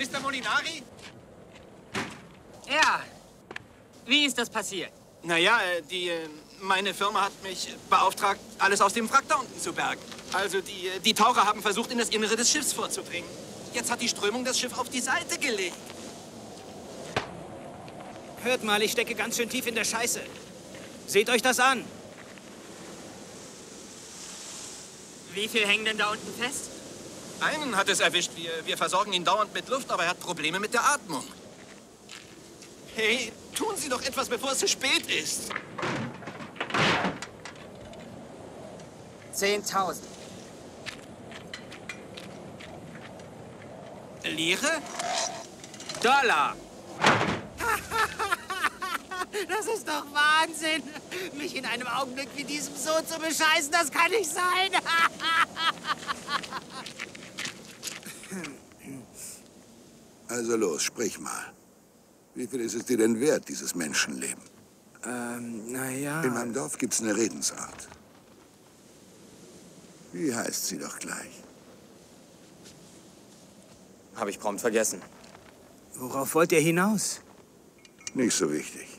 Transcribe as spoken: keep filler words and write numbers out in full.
Mister Molinari? Ja. Wie ist das passiert? Naja, die, meine Firma hat mich beauftragt, alles aus dem Wrack da unten zu bergen. Also die, die Taucher haben versucht, in das Innere des Schiffs vorzudringen. Jetzt hat die Strömung das Schiff auf die Seite gelegt. Hört mal, ich stecke ganz schön tief in der Scheiße. Seht euch das an. Wie viel hängen denn da unten fest? Einen hat es erwischt. Wir, wir versorgen ihn dauernd mit Luft, aber er hat Probleme mit der Atmung. Hey, tun Sie doch etwas, bevor es zu spät ist. Zehntausend. Lire? Dollar. Das ist doch Wahnsinn. Mich in einem Augenblick wie diesem so zu bescheißen, das kann nicht sein. Also los, sprich mal. Wie viel ist es dir denn wert, dieses Menschenleben? Ähm, naja... In meinem Dorf gibt's eine Redensart. Wie heißt sie doch gleich? Habe ich prompt vergessen. Worauf wollt ihr hinaus? Nicht so wichtig.